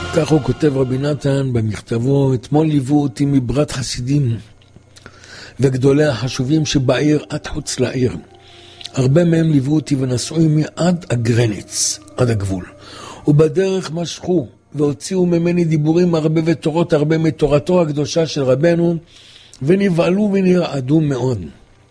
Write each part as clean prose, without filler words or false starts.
כך הוא כותב רבי נתן במכתבו, אתמול ליוו אותי מברת חסידים וגדולי החשובים שבעיר עד חוץ לעיר. הרבה מהם ליוו אותי ונסעו עמי עד הגרניץ, עד הגבול. ובדרך משכו והוציאו ממני דיבורים הרבה ותורות הרבה מתורתו הקדושה של רבנו, ונבעלו ונרעדו מאוד.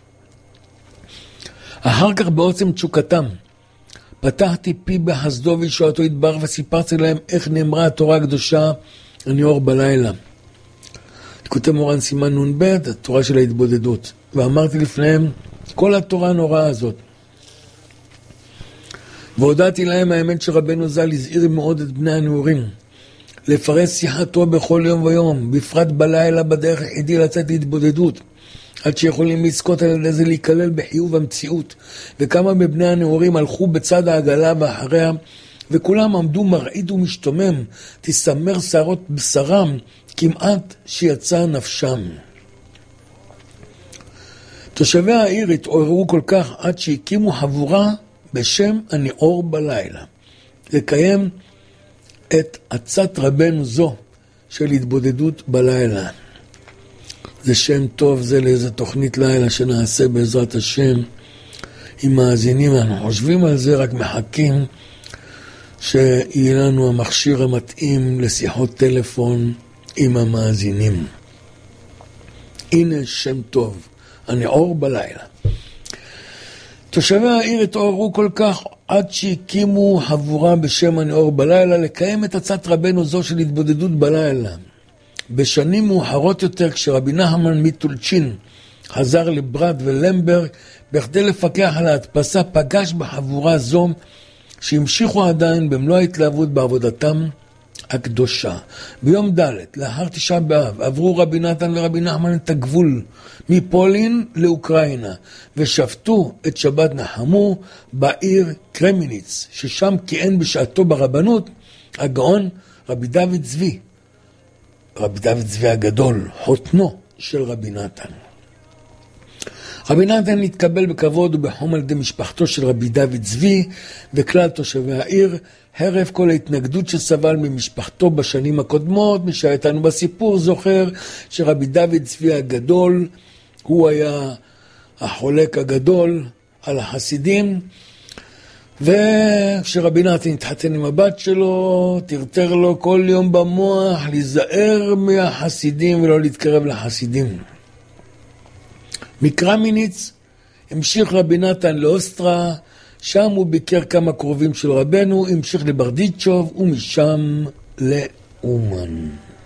אחר כך בעוצם תשוקתם, פתחתי פי בחסדו וישועתו יתברך וסיפרתי להם איך נאמרה התורה הקדושה, אני אור בלילה. כותב מורן סימן נ"ב, התורה של ההתבודדות. ואמרתי לפניהם, כל התורה הנוראה הזאת. והודעתי להם האמת שרבנו ז"ל הזהיר מאוד את בני הנעורים, לפרש שיחתו בכל יום ויום, בפרט בלילה בדרך יחידי לצאת להתבודדות, עד שיכולים לזכות על ידי זה להיכלל בחיוב המציאות. וכמה מבני הנעורים הלכו בצד העגלה ואחריה, וכולם עמדו מרעיד ומשתומם, תסמר שערות בשרם, כמעט שיצא נפשם. תושבי העיר התעוררו כל כך עד שהקימו חבורה בשם אני אור בלילה, לקיים את עצת רבנו זו של התבודדות בלילה. זה שם טוב, זה לאיזה תוכנית לילה שנעשה בעזרת השם עם מאזינים. אנחנו חושבים על זה, רק מחכים שיהיה לנו המכשיר המתאים לשיחות טלפון עם המאזינים. הנה שם טוב, אני אור בלילה. תושבי העיר התעוררו כל כך עד שהקימו חבורה בשם אני אור בלילה לקיים את עצת רבנו זו של התבודדות בלילה. בשנים מאוחרות יותר, כשרבי נחמן מטולצ'ין חזר לברד ולמברג בכדי לפקח על ההדפסה, פגש בחבורה זו שהמשיכו עדיין במלוא ההתלהבות בעבודתם הקדושה. ביום ד' לאחר תשעה באב עברו רבי נתן ורבי נחמן את הגבול מפולין לאוקראינה ושפטו את שבת נחמו בעיר קרמיניץ, ששם כיהן בשעתו ברבנות הגאון רבי דוד צבי, רבי דוד צבי הגדול, חותנו של רבי נתן. רבי נתן התקבל בכבוד ובחום על ידי משפחתו של רבי דוד צבי וכלל תושבי העיר, הרף כל ההתנגדות שסבל ממשפחתו בשנים הקודמות. מי שהייתנו בסיפור זוכר שרבי דוד צבי הגדול הוא היה החולק הגדול על החסידים, וכשרבי נתן התחתן עם הבת שלו, תרתר לו כל יום במוח להיזהר מהחסידים ולא להתקרב לחסידים. מקרמיניץ המשיך רבי נתן לאוסטרה, שם הוא ביקר כמה קרובים של רבנו, המשיך לברדיצ'וב ומשם לאומן.